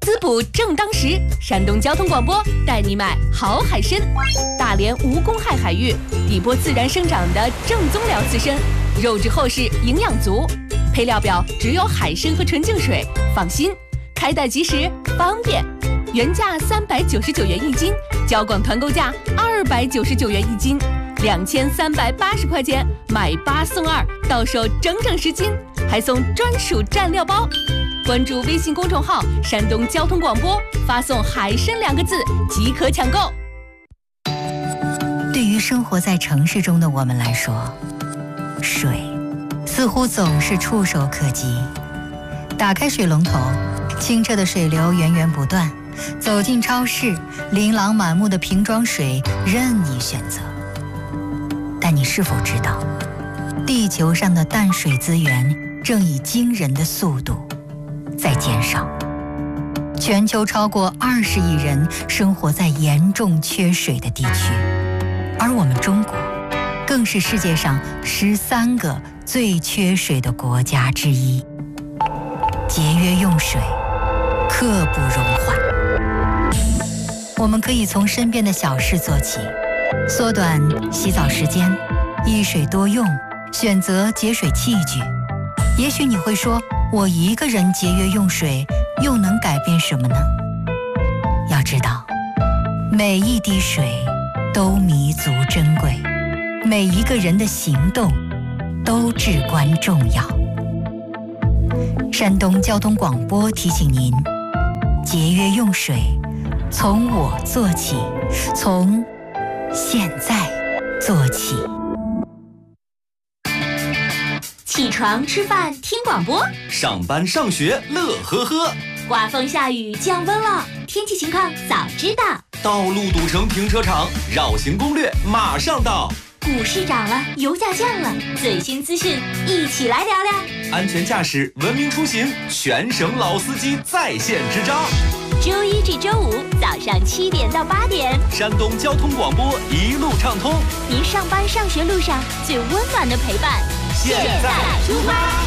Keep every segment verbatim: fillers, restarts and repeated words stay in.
滋补正当时，山东交通广播带你买好海参。大连无公害海域，底波自然生长的正宗辽刺参，肉质厚实，营养足。配料表只有海参和纯净水，放心，开袋即时，方便。原价三百九十九元一斤，交广团购价二百九十九元一斤，两千三百八十块钱买八送二，到手整整十斤，还送专属蘸料包。关注微信公众号“山东交通广播”，发送“海参”两个字即可抢购。 对于生活在城市中的我们来说，水似乎总是触手可及。打开水龙头，清澈的水流源源不断。走进超市，琳琅满目的瓶装水任你选择。但你是否知道，地球上的淡水资源正以惊人的速度在减少？全球超过二十亿人生活在严重缺水的地区，而我们中国更是世界上十三个最缺水的国家之一。节约用水，刻不容缓。我们可以从身边的小事做起，缩短洗澡时间，一水多用，选择节水器具。也许你会说，我一个人节约用水，又能改变什么呢？要知道，每一滴水都弥足珍贵，每一个人的行动都至关重要。山东交通广播提醒您，节约用水，从我做起，从现在做起。 起床吃饭听广播， 上班上学乐呵呵， 刮风下雨降温了，天气情况早知道。 道路堵成停车场，绕行攻略马上到。 股市涨了，油价降了，最新资讯一起来聊聊。 安全驾驶，文明出行，全省老司机在线支招。 周一至周五早上七点到八点， 山东交通广播一路畅通， 您上班上学路上最温暖的陪伴。 现在出发。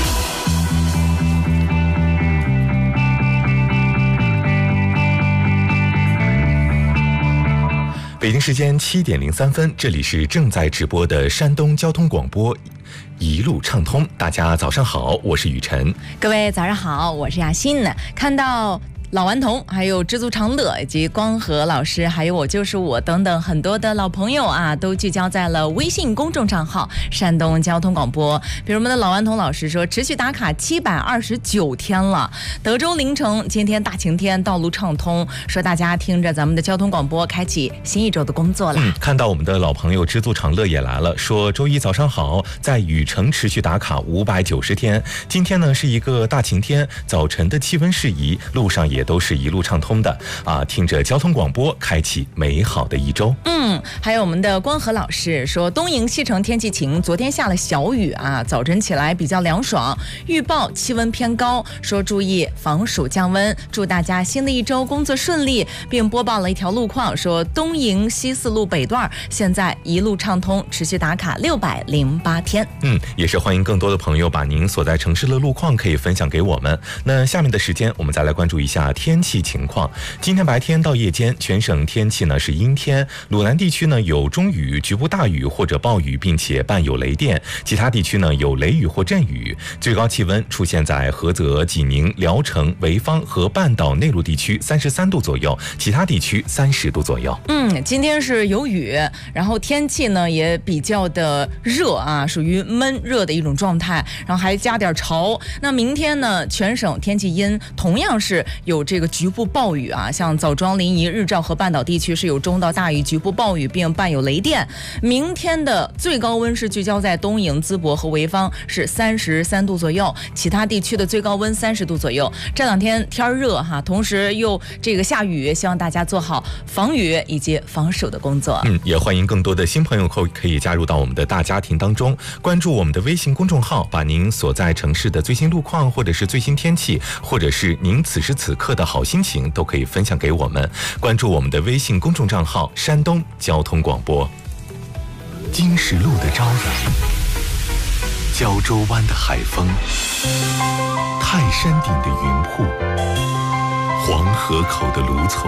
北京时间七点零三分，这里是正在直播的山东交通广播一路畅通。大家早上好，我是雨晨。 各位早上好，我是雅欣。看到老顽童，还有知足常乐，以及光和老师，还有我就是我等等很多的老朋友啊，都聚焦在了微信公众账号山东交通广播。比如我们的老顽童老师说，持续打卡七百二十九天了。德州凌城今天大晴天，道路畅通，说大家听着咱们的交通广播，开启新一周的工作了。 嗯，看到我们的老朋友知足常乐也来了，说周一早上好，在雨城持续打卡五百九十天。今天呢是一个大晴天，早晨的气温适宜，路上也都是一路畅通的啊！听着交通广播，开启美好的一周。 嗯，还有我们的光和老师说，东营西城天气晴，昨天下了小雨啊，早晨起来比较凉爽，预报气温偏高，说注意防暑降温，祝大家新的一周工作顺利，并播报了一条路况，说东营西四路北段现在一路畅通，持续打卡六百零八天。 嗯，也是欢迎更多的朋友把您所在城市的路况可以分享给我们。那下面的时间，我们再来关注一下天气情况。今天白天到夜间，全省天气呢是阴天，鲁南地区呢有中雨、局部大雨或者暴雨，并且伴有雷电；其他地区呢有雷雨或阵雨。最高气温出现在菏泽、济宁、聊城、潍坊和半岛内陆地区三十三度左右，其他地区三十度左右。 嗯，今天是有雨，然后天气呢也比较的热啊，属于闷热的一种状态，然后还加点潮。那明天呢，全省天气阴，同样是有这个局部暴雨啊，像枣庄、临沂、日照和半岛地区是有中到大雨、局部暴雨，并伴有雷电。明天的最高温是聚焦在东营、淄博和潍坊，是三十三度左右，其他地区的最高温三十度左右。这两天天热哈，同时又这个下雨，希望大家做好防雨以及防暑的工作。 嗯，也欢迎更多的新朋友可可以加入到我们的大家庭当中，关注我们的微信公众号，把您所在城市的最新路况，或者是最新天气，或者是您此时此刻的好心情，都可以分享给我们。关注我们的微信公众账号山东交通广播。金石路的朝阳，胶州湾的海风，泰山顶的云瀑， 黄河口的芦丛。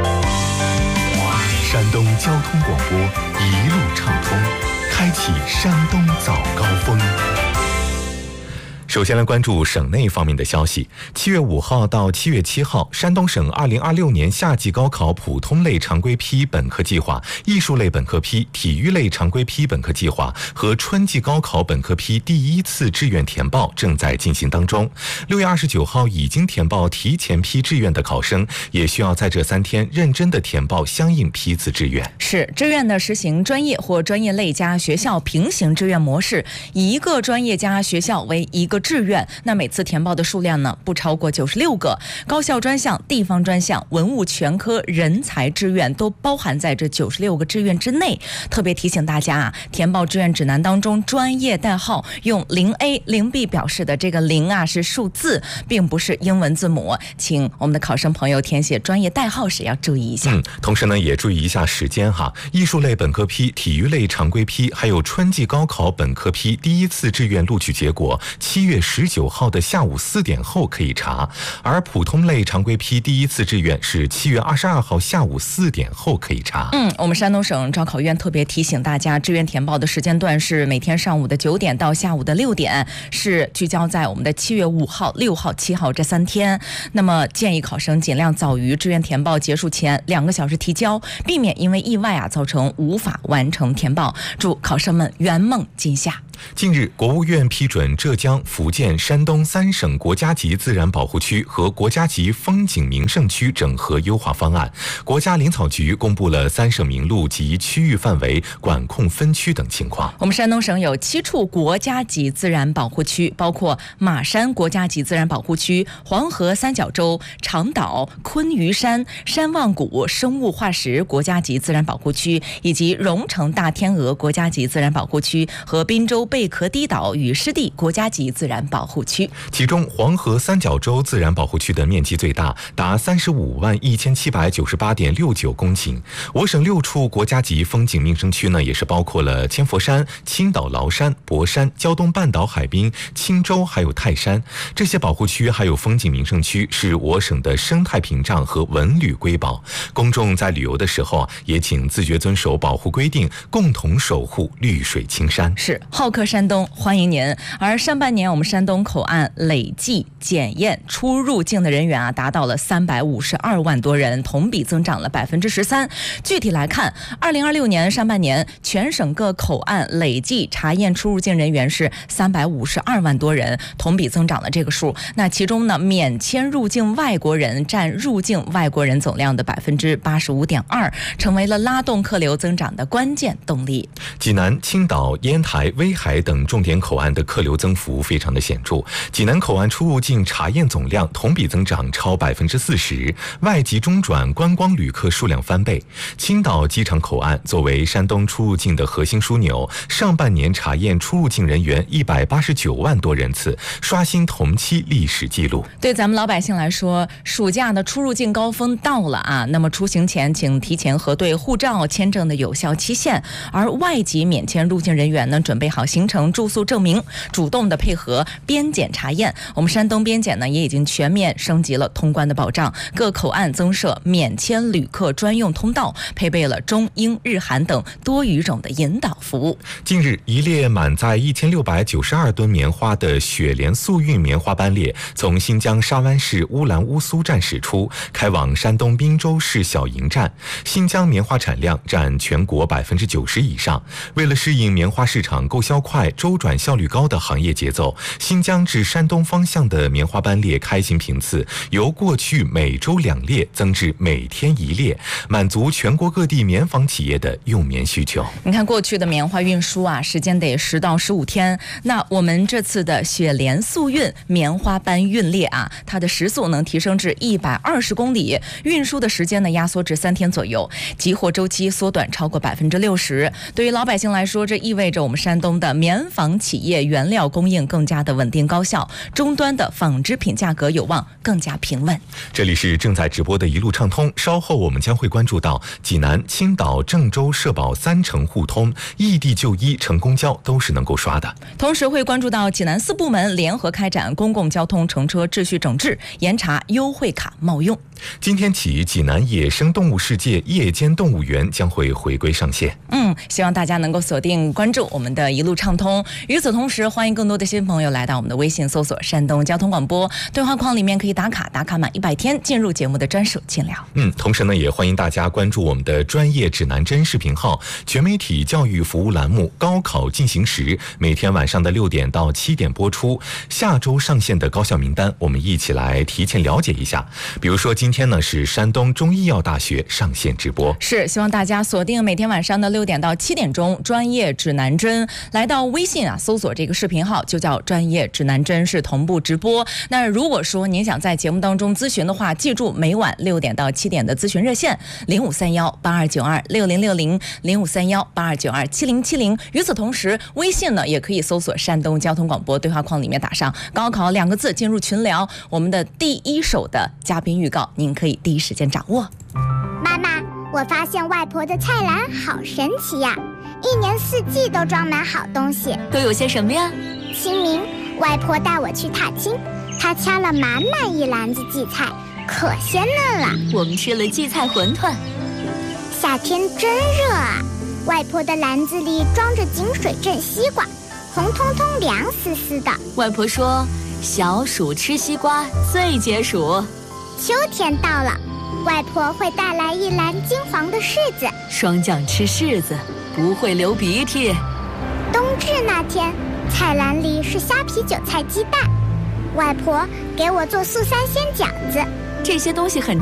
山东交通广播一路畅通，开启山东早高峰。首先来关注省内方面的消息。七月五号到七月七号，山东省二零二六年夏季高考普通类常规批本科计划、艺术类本科批、体育类常规批本科计划和春季高考本科批第一次志愿填报正在进行当中。六月二十九号已经填报提前批志愿的考生，也需要在这三天认真的填报相应批次志愿。 是志愿的实行专业或专业类加学校平行志愿模式，以一个专业加学校为一个志愿，那每次填报的数量呢不超过九十六个，高校专项、地方专项、文物全科人才志愿都包含在这九十六个志愿之内。特别提醒大家啊，填报志愿指南当中专业代号用零 A 零 B 表示的这个零啊是数字，并不是英文字母，请我们的考生朋友填写专业代号时要注意一下。 嗯，同时呢也注意一下时间哈，艺术类本科批、体育类常规批还有春季高考本科批第一次志愿录取结果七月十九号的下午四点后可以查，而普通类常规批第一次志愿是七月二十二号下午四点后可以查。 嗯，我们山东省招考院特别提醒大家，志愿填报的时间段是每天上午的九点到下午的六点，是聚焦在我们的七月五号、六号、七号这三天。那么建议考生尽量早于志愿填报结束前两个小时提交，避免因为意外啊造成无法完成填报。祝考生们圆梦今夏。 近日，国务院批准浙江、福建、山东三省国家级自然保护区和国家级风景名胜区整合优化方案。国家林草局公布了三省名录及区域范围、管控分区等情况。 我们山东省有七处国家级自然保护区，包括马山国家级自然保护区、黄河三角洲、长岛、昆鱼山、山望谷生物化石国家级自然保护区，以及荣成大天鹅国家级自然保护区和滨州贝壳低岛与湿地国家级自然保护区。 其中黄河三角洲自然保护区的面积最大，达三十五万一千七百九十八点六九公顷。我省六处国家级风景名胜区呢，也是包括了千佛山、青岛崂山、博山、胶东半岛海滨、青州还有泰山。这些保护区还有风景名胜区是我省的生态屏障和文旅瑰宝。公众在旅游的时候啊，也请自觉遵守保护规定，共同守护绿水青山。 是好客山东，欢迎您。而上半年我们山东口岸累计检验出入境的人员啊，达到了三百五十二万多人，同比增长了百分之十三。具体来看，二零二六年上半年全省各口岸累计查验出入境人员是三百五十二万多人，同比增长了这个数。那其中呢，免签入境外国人占入境外国人总量的百分之八十五点二，成为了拉动客流增长的关键动力。 济南、青岛、烟台、威海等重点口岸的客流增幅非常的显著。济南口岸出入境查验总量同比增长超百分之四十，外籍中转观光旅客数量翻倍。青岛机场口岸作为山东出入境的核心枢纽，上半年查验出入境人员一百八十九万多人次，刷新同期历史记录。 对咱们老百姓来说，暑假的出入境高峰到了啊，那么出行前请提前核对护照、签证的有效期限。而外籍免签入境人员呢，准备好行程、住宿证明，主动的配合边检查验。我们山东边检呢，也已经全面升级了通关的保障，各口岸增设免签旅客专用通道，配备了中英日韩等多语种的引导服务。 近日，一列满载一千六百九十二吨棉花的雪莲速运棉花班列从新疆沙湾市乌兰乌苏站驶出，开往山东滨州市小营站。新疆棉花产量占全国百分之九十以上。为了适应棉花市场购销快、周转效率高的行业节奏，新疆至山东方向的棉花班列开行频次由过去每周两列增至每天一列，满足全国各地棉纺企业的用棉需求。 你看，过去的棉花运输啊，时间得十到十五天。那我们这次的雪莲速运棉花班运列啊，它的时速能提升至一百二十公里，运输的时间呢压缩至三天左右，集货周期缩短超过百分之六十。对于老百姓来说，这意味着我们山东的棉纺企业原料供应更加的稳定高效，终端的纺织品价格有望更加平稳。 这里是正在直播的一路畅通，稍后我们将会关注到济南、青岛、郑州社保三城互通，异地就医乘公交都是能够刷的。 同时会关注到济南四部门联合开展公共交通乘车秩序整治，严查优惠卡冒用。 今天起，济南野生动物世界夜间动物园将会回归上线。 嗯，希望大家能够锁定关注我们的一路畅通。与此同时，欢迎更多的新朋友来到我们的微信搜索山东交通广播，对话框里面可以打卡，打卡满一百天进入节目的专属进聊。 嗯，同时呢，也欢迎大家关注我们的专业指南针视频号、全媒体教育服务栏目高考进行时，每天晚上的六点到七点播出。下周上线的高校名单，我们一起来提前了解一下。比如说今天呢是山东中医药大学上线直播， 是希望大家锁定每天晚上的六点到七点钟专业指南针，来到微信啊搜索这个视频号就叫专业指南针，是同步直播。那如果说您想在节目当中咨询的话，记住每晚六点到七点的咨询热线零五三幺八二九二六零六零零五三幺八二九二七零七零。与此同时，微信呢也可以搜索山东交通广播，对话框里面打上高考两个字进入群聊，我们的第一手的嘉宾预告您可以第一时间掌握。 妈妈，我发现外婆的菜篮好神奇呀，一年四季都装满好东西。 都有些什么呀？ 清明，外婆带我去踏青，她掐了满满一篮子荠菜，可鲜嫩了。 我们吃了荠菜馄饨。 夏天真热啊，外婆的篮子里装着井水镇西瓜，红彤彤凉丝丝的。 外婆说小暑吃西瓜最解暑。 秋天到了，外婆会带来一篮金黄的柿子。 霜降吃柿子不会流鼻涕。 冬至那天，菜篮里是虾皮韭菜鸡蛋，外婆给我做素三鲜饺子。 这些东西很